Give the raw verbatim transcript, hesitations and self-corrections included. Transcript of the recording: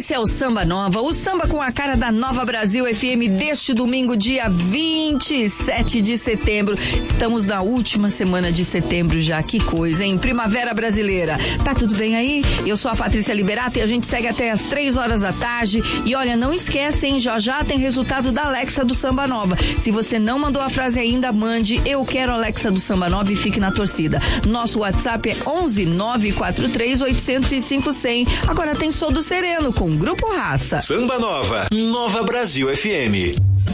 Esse é o Samba Nova, o samba com a cara da Nova Brasil F M deste domingo, dia vinte e sete de setembro. Estamos na última semana de setembro já, que coisa, hein? Primavera brasileira. Tá tudo bem aí? Eu sou a Patrícia Liberato e a gente segue até as três horas da tarde. E olha, não esquece, hein? Já já tem resultado da Alexa do Samba Nova. Se você não mandou a frase ainda, mande Eu Quero Alexa do Samba Nova e fique na torcida. Nosso WhatsApp é onze nove quatro três oito zero cinco zero zero. Agora tem Sou do Sereno com Grupo Raça. Samba Nova, Nova Brasil F M.